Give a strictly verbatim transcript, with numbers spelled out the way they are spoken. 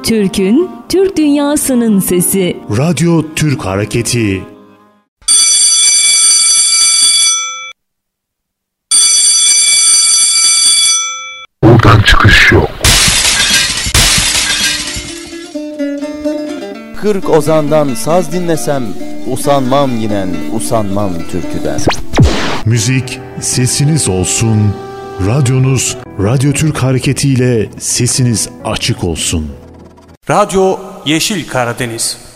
Türk'ün, Türk dünyasının sesi. Radyo Türk Hareketi. Buradan çıkış yok. Kırk ozandan saz dinlesem, usanmam yinen, usanmam türküden. Müzik sesiniz olsun. Radyonuz Radyo Türk Hareketi ile sesiniz açık olsun. Radyo Yeşil Karadeniz.